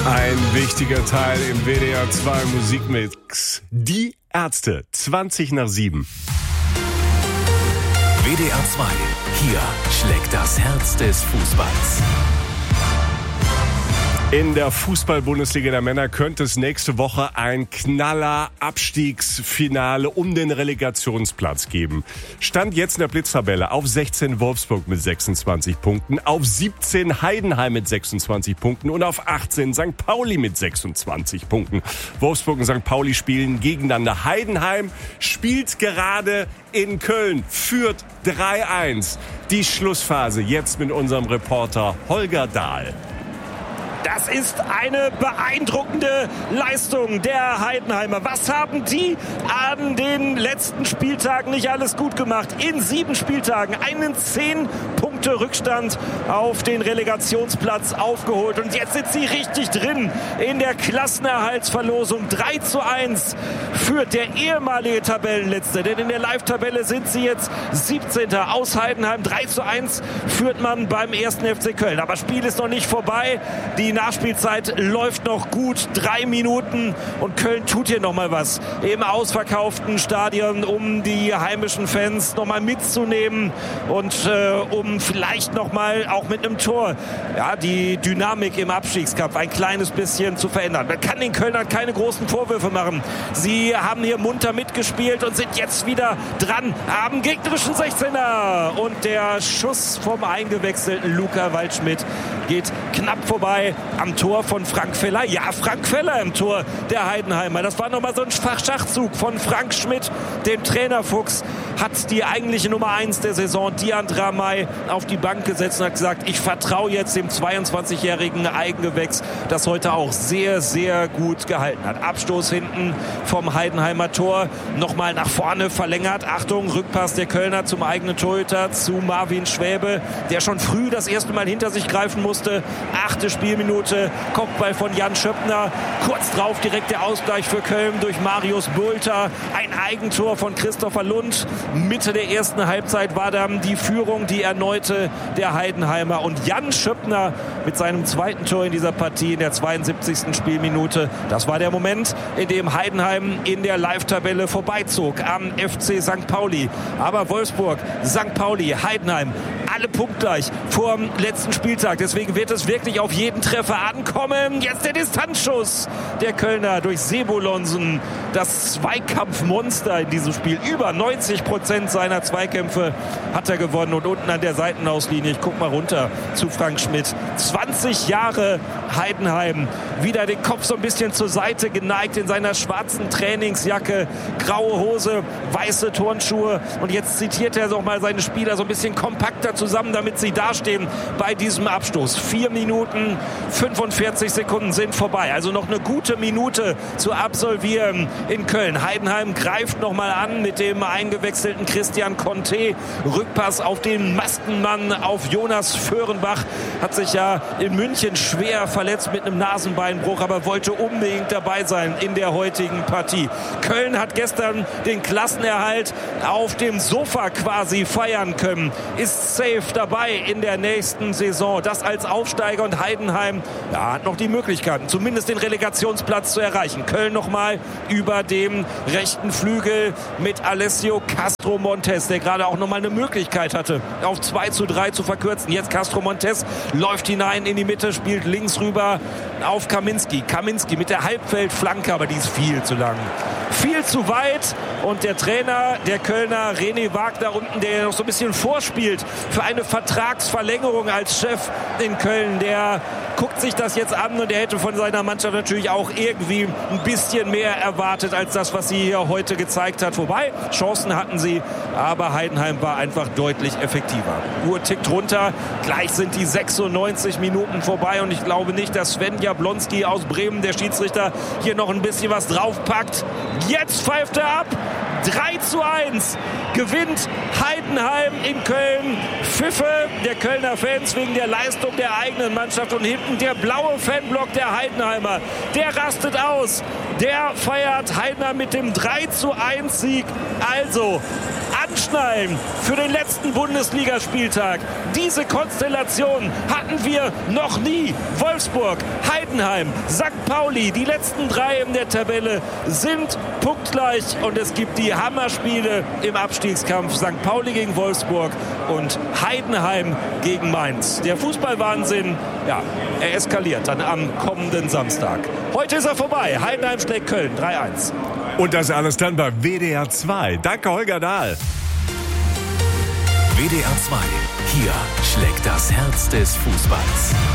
Ein wichtiger Teil im WDR 2 Musikmix. Die Ärzte, 7:20. WDR 2, hier schlägt das Herz des Fußballs. In der Fußball-Bundesliga der Männer könnte es nächste Woche ein Knaller-Abstiegsfinale um den Relegationsplatz geben. Stand jetzt in der Blitztabelle auf 16 Wolfsburg mit 26 Punkten, auf 17 Heidenheim mit 26 Punkten und auf 18 St. Pauli mit 26 Punkten. Wolfsburg und St. Pauli spielen gegeneinander. Heidenheim spielt gerade in Köln, führt 3-1. Die Schlussphase jetzt mit unserem Reporter Holger Dahl. Das ist eine beeindruckende Leistung der Heidenheimer. Was haben die an den letzten Spieltagen nicht alles gut gemacht? In 7 Spieltagen einen 10-Punkte-Rückstand auf den Relegationsplatz aufgeholt. Und jetzt sind sie richtig drin in der Klassenerhaltsverlosung. 3:1 führt der ehemalige Tabellenletzte. Denn in der Live-Tabelle sind sie jetzt 17. aus Heidenheim. 3:1 führt man beim 1. FC Köln. Aber das Spiel ist noch nicht vorbei. Die Nachspielzeit läuft noch gut, 3 Minuten und Köln tut hier nochmal was im ausverkauften Stadion, um die heimischen Fans nochmal mitzunehmen und um vielleicht nochmal auch mit einem Tor die Dynamik im Abstiegskampf ein kleines bisschen zu verändern. Man kann den Kölnern keine großen Vorwürfe machen. Sie haben hier munter mitgespielt und sind jetzt wieder dran am gegnerischen 16er und der Schuss vom eingewechselten Luca Waldschmidt geht knapp vorbei am Tor von Frank Feller. Ja, Frank Feller im Tor der Heidenheimer. Das war nochmal so ein Schachzug von Frank Schmidt, dem Trainerfuchs, hat die eigentliche Nummer 1 der Saison, Dian Dramay, auf die Bank gesetzt und hat gesagt, ich vertraue jetzt dem 22-jährigen Eigengewächs, das heute auch sehr, sehr gut gehalten hat. Abstoß hinten vom Heidenheimer Tor, nochmal nach vorne verlängert. Achtung, Rückpass der Kölner zum eigenen Torhüter, zu Marvin Schwäbe, der schon früh das erste Mal hinter sich greifen musste. 8. Spielminute, Kopfball von Jan Schöppner. Kurz drauf direkt der Ausgleich für Köln durch Marius Bulter. Ein Eigentor von Christopher Lund. Mitte der ersten Halbzeit war dann die Führung, die erneute der Heidenheimer. Und Jan Schöppner mit seinem zweiten Tor in dieser Partie in der 72. Spielminute. Das war der Moment, in dem Heidenheim in der Live-Tabelle vorbeizog am FC St. Pauli. Aber Wolfsburg, St. Pauli, Heidenheim, alle punktgleich vor dem letzten Spieltag. Deswegen wird es wirklich auf jeden Treffer ankommen. Jetzt der Distanzschuss der Kölner durch Sebolonsen. Das Zweikampfmonster in diesem Spiel. Über 90% seiner Zweikämpfe hat er gewonnen. Und unten an der Seitenauslinie, ich guck mal runter zu Frank Schmidt. 20 Jahre Heidenheim. Wieder den Kopf so ein bisschen zur Seite geneigt in seiner schwarzen Trainingsjacke. Graue Hose, weiße Turnschuhe. Und jetzt zitiert er noch mal seine Spieler so ein bisschen kompakter zusammen, damit sie dastehen bei diesem Abstoß. 4 Minuten, 45 Sekunden sind vorbei. Also noch eine gute Minute zu absolvieren in Köln. Heidenheim greift nochmal an mit dem eingewechselten Christian Conte. Rückpass auf den Maskenmann, auf Jonas Föhrenbach. Hat sich ja in München schwer verletzt mit einem Nasenbeinbruch, aber wollte unbedingt dabei sein in der heutigen Partie. Köln hat gestern den Klassenerhalt auf dem Sofa quasi feiern können. Ist safe dabei in der nächsten Saison. Das als Aufsteiger, und Heidenheim hat noch die Möglichkeiten, zumindest den Relegationsplatz zu erreichen. Köln nochmal über dem rechten Flügel mit Alessio Castro Montes, der gerade auch nochmal eine Möglichkeit hatte, auf 2:3 zu verkürzen. Jetzt Castro Montes läuft hinein in die Mitte, spielt links rüber auf Kaminski. Kaminski mit der Halbfeldflanke, aber die ist viel zu lang. Viel zu weit, und der Trainer der Kölner, René Wagner unten, der noch so ein bisschen vorspielt für eine Vertragsverlängerung als Chef in Köln, der guckt sich das jetzt an, und er hätte von seiner Mannschaft natürlich auch irgendwie ein bisschen mehr erwartet als das, was sie hier heute gezeigt hat. Wobei, Chancen hatten sie, aber Heidenheim war einfach deutlich effektiver. Uhr tickt runter, gleich sind die 96 Minuten vorbei, und ich glaube nicht, dass Sven Jablonski aus Bremen, der Schiedsrichter, hier noch ein bisschen was draufpackt. Jetzt pfeift er ab. 3:1 gewinnt Heidenheim in Köln. Pfiffe der Kölner Fans wegen der Leistung der eigenen Mannschaft, und hinten der blaue Fanblock der Heidenheimer. Der rastet aus. Der feiert Heidenheim mit dem 3:1 Sieg. Also anschnallen für den letzten Bundesligaspieltag. Diese Konstellation hatten wir noch nie. Wolfsburg, Heidenheim, St. Pauli, die letzten 3 in der Tabelle sind punktgleich und es gibt die Hammerspiele im Abstiegskampf. St. Pauli gegen Wolfsburg und Heidenheim gegen Mainz. Der Fußballwahnsinn, ja, er eskaliert dann am kommenden Samstag. Heute ist er vorbei. Heidenheim schlägt Köln 3-1. Und das alles dann bei WDR 2. Danke, Holger Dahl. WDR 2. Hier schlägt das Herz des Fußballs.